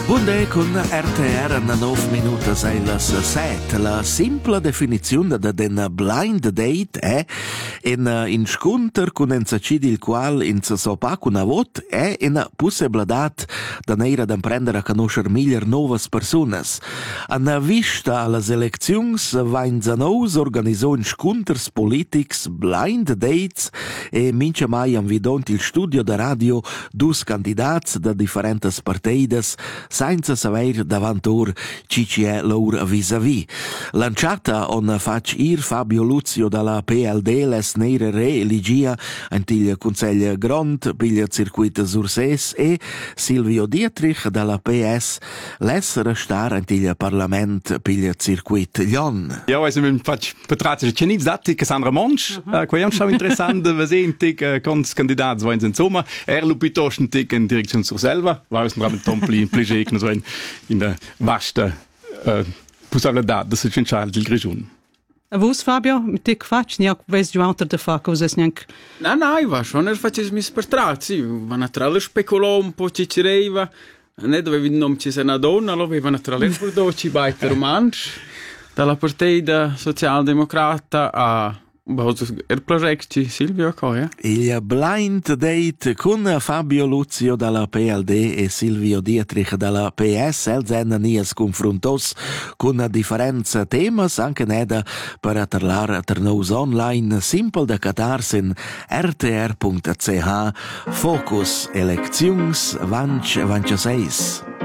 Bunde con RTR na 9 minutas e las 7. La simpla definizione da den blind date è in scunter con enzacidi il qual in se sopa con a vot è in possibilitat da neira d'imprendere a conoscer miglior novas personas. Ana vista alle eleczions vain zanous organisò in scunters politics blind dates e mince mai han vidont il studio da radio dus candidats da differentes parteides senza saber davantur ci è loro vis-à-vis. Lanciata on fac ir Fabio Luzio dalla PLD les neire re-eligia antil Consiglio Grond piglia circuit Surses e Silvio Dietrich dalla PS les restar antil Parlament piglia circuit Lion. Ja, also wir fac betrachte c'è nichts datti che Sandra Monsch, quei schon interessant vesentig cons candidats wollen in Sommer lo piuttosto in direzione sur selva, war es ein Tompli pläge so in der vasta possibilità da se centrale del Grigiun. A vos, Fabio, mit te quatsch, niak ves giù alter de fa cosas niak? No, va, schon faces mis pertrazi, va naturale speculò un po' cicereiva, ne dovevi non ci una donna, lo aveva naturale pur ci baiter romansch, dalla partita socialdemocrata a il progetto Silvio Coia. Il blind date con Fabio Luzio dalla PLD e Silvio Dietrich dalla PS els en nies confrontos con differenza temas anche neda per atterlar ternos online simpel da catarsin rtr.ch Focus Elections 2026.